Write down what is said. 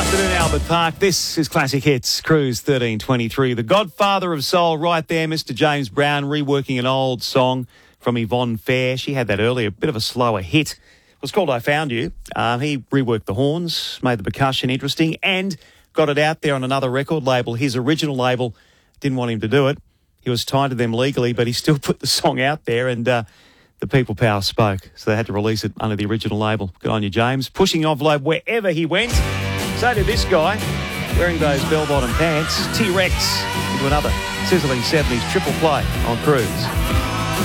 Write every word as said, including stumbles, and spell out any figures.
Afternoon, Albert Park. This is Classic Hits, Cruise thirteen twenty-three. The godfather of soul right there, Mister James Brown, reworking an old song from Yvonne Fair. She had that earlier, a bit of a slower hit. It was called I Found You. Um, he reworked the horns, made the percussion interesting, and got it out there on another record label. His original label didn't want him to do it. He was tied to them legally, but he still put the song out there, and uh, the people power spoke, so they had to release it under the original label. Good on you, James. Pushing the envelope wherever he went. So did this guy, wearing those bell-bottom pants, T-Rex, into another sizzling seventies triple play on Cruise.